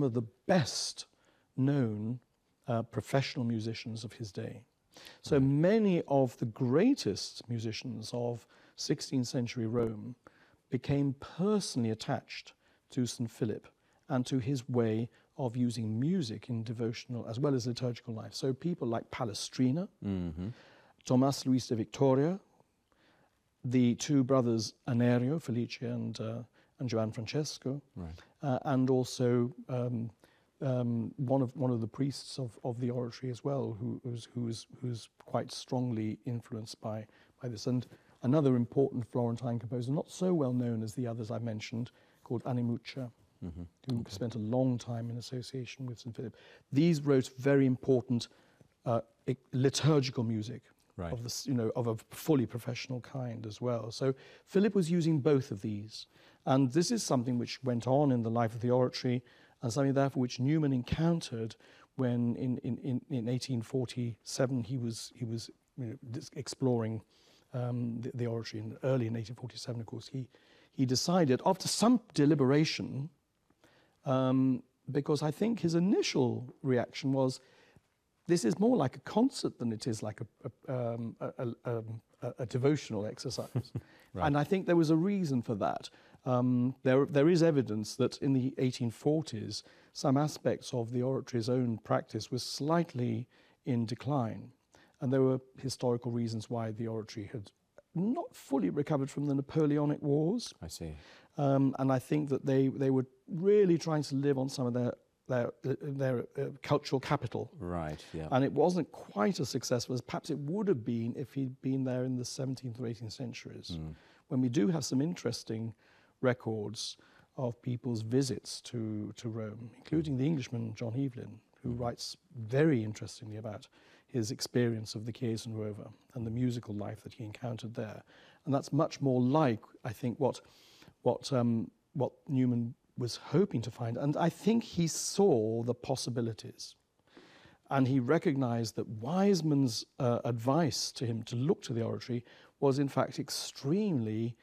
some of the best known professional musicians of his day. So many of the greatest musicians of 16th century Rome became personally attached to St. Philip and to his way of using music in devotional as well as liturgical life. So people like Palestrina, Thomas Luis de Victoria, the two brothers Anerio, Felice and Joan Francesco, and also one of the priests of the oratory as well, who's quite strongly influenced by this. And another important Florentine composer, not so well known as the others I mentioned, called Animuccia, who spent a long time in association with St. Philip. These wrote very important liturgical music. Of this, of a fully professional kind as well. So Philip was using both of these, and this is something which went on in the life of the oratory, and something therefore which Newman encountered when in 1847 he was exploring the oratory, and early in 1847, of course, he decided after some deliberation, because I think his initial reaction was, this is more like a concert than it is like a devotional exercise. And I think there was a reason for that. There is evidence that in the 1840s, some aspects of the oratory's own practice was slightly in decline. And there were historical reasons why the oratory had not fully recovered from the Napoleonic Wars. I see. And I think that they were really trying to live on some of their cultural capital. Right, yeah. And it wasn't quite as successful as perhaps it would have been if he'd been there in the 17th or 18th centuries, when we do have some interesting records of people's visits to Rome, including the Englishman John Evelyn, who writes very interestingly about his experience of the Chiesa Nuova and the musical life that he encountered there. And that's much more like, I think, what Newman was hoping to find. And I think he saw the possibilities. And he recognized that Wiseman's advice to him to look to the oratory was in fact extremely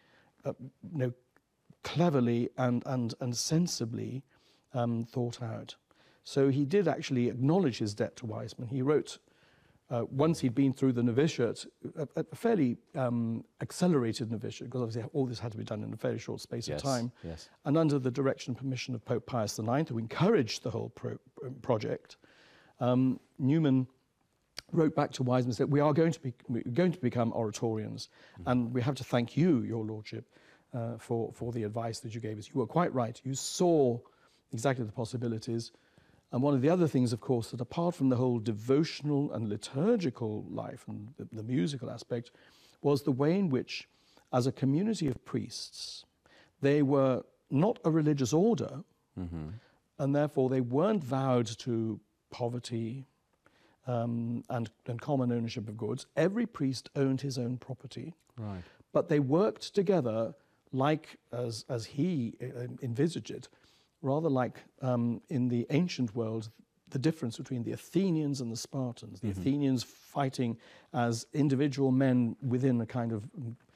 cleverly and sensibly thought out. So he did actually acknowledge his debt to Wiseman. He wrote, once he'd been through the novitiate, a fairly accelerated novitiate, because obviously all this had to be done in a fairly short space of time, and under the direction and permission of Pope Pius IX, who encouraged the whole project, Newman wrote back to Wiseman and said, we're going to become oratorians, and we have to thank you, your lordship, for the advice that you gave us. You were quite right. You saw exactly the possibilities. And one of the other things, of course, that apart from the whole devotional and liturgical life and the musical aspect, was the way in which, as a community of priests, they were not a religious order, and therefore they weren't vowed to poverty and common ownership of goods. Every priest owned his own property, but they worked together like, as he envisaged it, rather like in the ancient world, the difference between the Athenians and the Spartans. The Athenians fighting as individual men within a kind of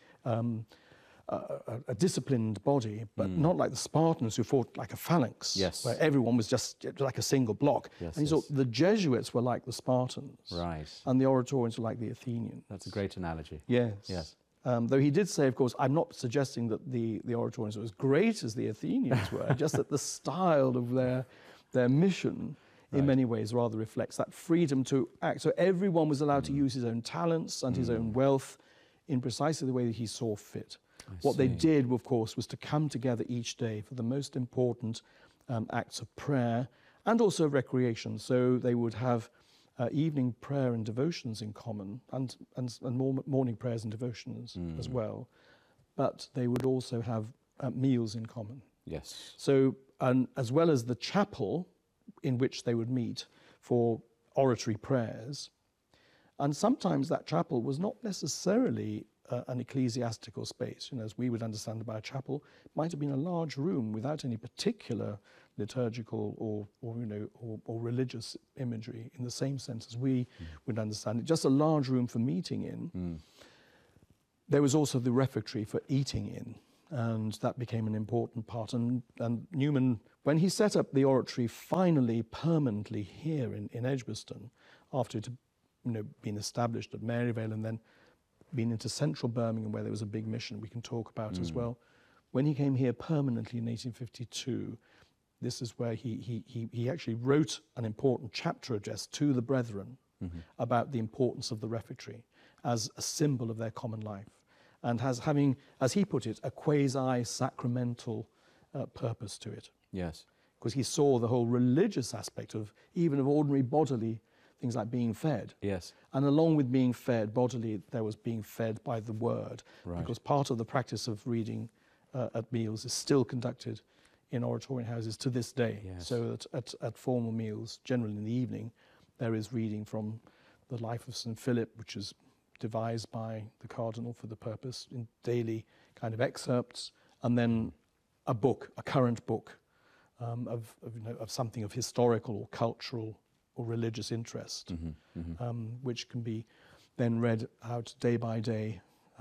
a disciplined body, but not like the Spartans who fought like a phalanx, where everyone was just like a single block. And so the Jesuits were like the Spartans, and the Oratorians were like the Athenians. That's a great analogy. Yes. Though he did say, of course, I'm not suggesting that the Oratorians were as great as the Athenians were, just that the style of their mission in many ways rather reflects that freedom to act. So everyone was allowed to use his own talents and his own wealth in precisely the way that he saw fit. What they did, of course, was to come together each day for the most important acts of prayer and also recreation. So they would have evening prayer and devotions in common, and morning prayers and devotions as well. But they would also have meals in common. So, as well as the chapel in which they would meet for oratory prayers, and sometimes that chapel was not necessarily an ecclesiastical space. As we would understand by a chapel, it might have been a large room without any particular liturgical or religious imagery in the same sense as we would understand it, just a large room for meeting in. There was also the refectory for eating in, And that became an important part. And Newman, when he set up the oratory finally permanently here in Edgbaston, after it had been established at Maryvale and then been into central Birmingham where there was a big mission we can talk about as well. When he came here permanently in 1852, this is where he actually wrote an important chapter address to the brethren about the importance of the refectory as a symbol of their common life, and having, as he put it, a quasi-sacramental purpose to it. Yes. Because he saw the whole religious aspect of even of ordinary bodily things like being fed. Yes. And along with being fed bodily, there was being fed by the word. Right. Because part of the practice of reading at meals is still conducted in oratorian houses to this day. Yes. So that at formal meals, generally in the evening, there is reading from the life of St. Philip, which is devised by the cardinal for the purpose in daily kind of excerpts, and then a book, a current book of something of historical or cultural or religious interest, which can be then read out day by day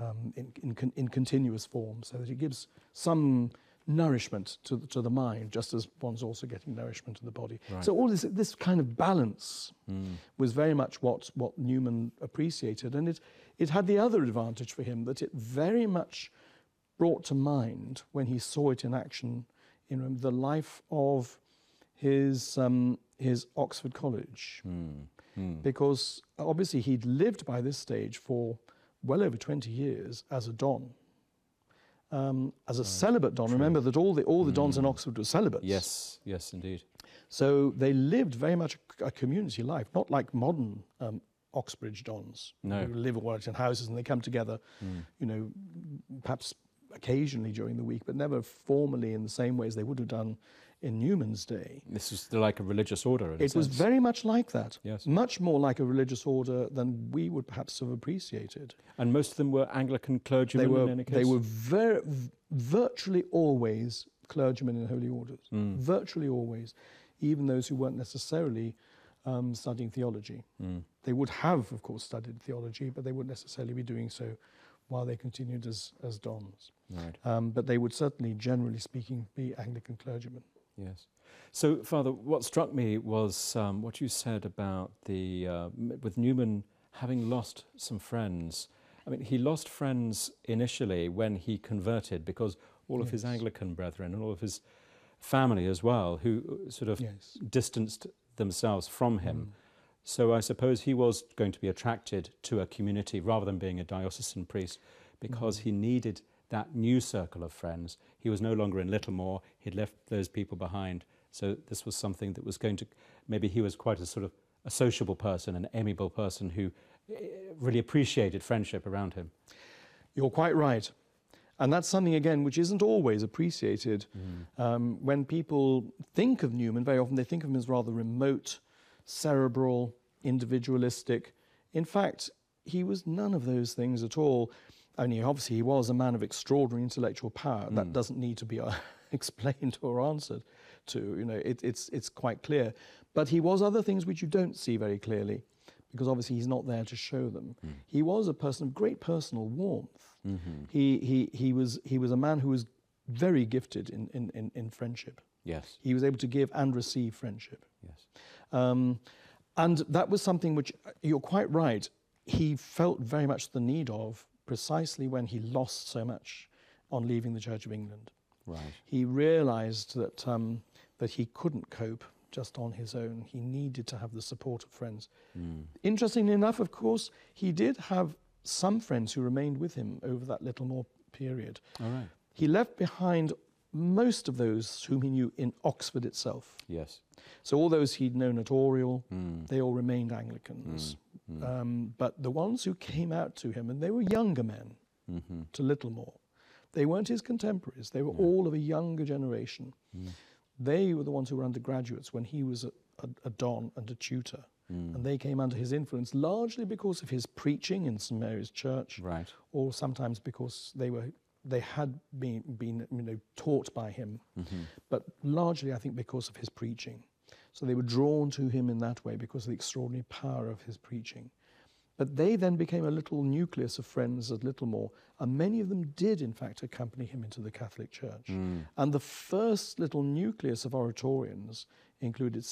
in continuous form, so that it gives some nourishment to the mind, just as one's also getting nourishment to the body. Right. So all this kind of balance was very much what Newman appreciated, and it had the other advantage for him that it very much brought to mind, when he saw it in action, the life of his Oxford College, because obviously he'd lived by this stage for well over 20 years as a don. As a celibate don. True. Remember that all the dons in Oxford were celibates. Yes, yes, indeed. So they lived very much a community life, not like modern Oxbridge dons, no. who live all in houses and they come together, perhaps occasionally during the week, but never formally in the same way as they would have done in Newman's day. This was like a religious order, in a sense. It was very much like that. Yes. Much more like a religious order than we would perhaps have appreciated. And most of them were Anglican clergymen in any case? They were virtually always clergymen in holy orders. Virtually always. Even those who weren't necessarily studying theology. They would have, of course, studied theology, but they wouldn't necessarily be doing so while they continued as dons. Right. But they would certainly, generally speaking, be Anglican clergymen. Yes. So, Father, what struck me was what you said about with Newman having lost some friends. I mean, he lost friends initially when he converted, because all of his Anglican brethren and all of his family as well, who sort of distanced themselves from him. So I suppose he was going to be attracted to a community rather than being a diocesan priest, because he needed that new circle of friends. He was no longer in Littlemore. He'd left those people behind. So this was something that was going to, maybe he was quite a sort of a sociable person, an amiable person who really appreciated friendship around him. You're quite right. And that's something, again, which isn't always appreciated. When people think of Newman, very often they think of him as rather remote, cerebral, individualistic. In fact, he was none of those things at all. Only obviously he was a man of extraordinary intellectual power. That doesn't need to be explained or answered to. It's quite clear. But he was other things which you don't see very clearly, because obviously he's not there to show them. He was a person of great personal warmth. He was a man who was very gifted in friendship. Yes. He was able to give and receive friendship. Yes. And that was something which, you're quite right, he felt very much the need of, precisely when he lost so much on leaving the Church of England. Right. He realised that he couldn't cope just on his own. He needed to have the support of friends. Interestingly enough, of course, he did have some friends who remained with him over that Littlemore period. All right. He left behind most of those whom he knew in Oxford itself. Yes. So all those he'd known at Oriel, they all remained Anglicans. But the ones who came out to him, and they were younger men to Littlemore, they weren't his contemporaries. They were all of a younger generation. They were the ones who were undergraduates when he was a don and a tutor. And they came under his influence largely because of his preaching in St. Mary's Church, right, or sometimes because they had been taught by him, but largely I think because of his preaching. So they were drawn to him in that way because of the extraordinary power of his preaching. But they then became a little nucleus of friends at Littlemore, and many of them did, in fact, accompany him into the Catholic Church. And the first little nucleus of Oratorians included